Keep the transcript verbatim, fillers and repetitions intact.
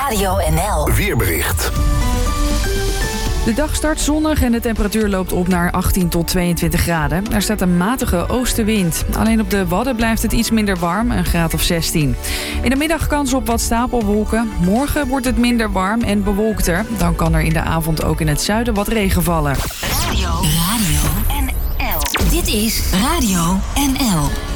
Radio N L. Weerbericht. De dag start zonnig en de temperatuur loopt op naar achttien tot tweeëntwintig graden. Er staat een matige oostenwind. Alleen op de Wadden blijft het iets minder warm, een graad of zestien. In de middag kans op wat stapelwolken. Morgen wordt het minder warm en bewolkter. Dan kan er in de avond ook in het zuiden wat regen vallen. Radio. Radio N L. Dit is Radio N L.